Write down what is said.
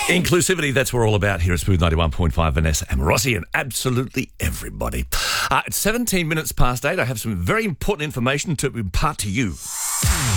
Inclusivity, that's what we're all about here at Smooth 91.5. Vanessa and Rossi and absolutely everybody. It's 17 minutes past 8. I have some very important information to impart to you.